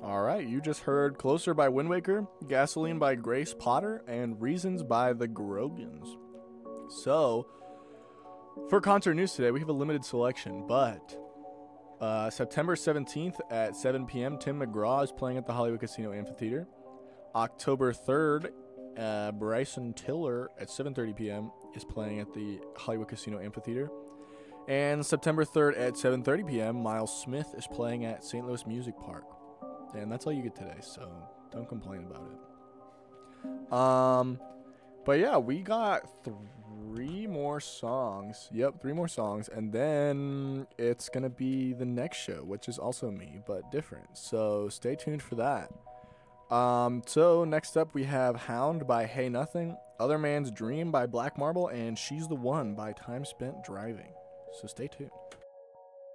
All right, you just heard Closer by Wind Waker, Gasoline by Grace Potter, and Reasons by the Grogans. So, for concert news today, we have a limited selection, but September 17th at 7 p.m., Tim McGraw is playing at the Hollywood Casino Amphitheater. October 3rd, Bryson Tiller at 7:30 p.m. is playing at the Hollywood Casino Amphitheater. And September 3rd at 7:30 p.m., Miles Smith is playing at St. Louis Music Park. And that's all you get today, so don't complain about it. But yeah, we got 3 more songs. Yep, 3 more songs. And then it's going to be the next show, which is also me, but different. So stay tuned for that. So next up we have Hound by Hey Nothing, Other Man's Dream by Black Marble, and She's the One by Time Spent Driving. So stay tuned.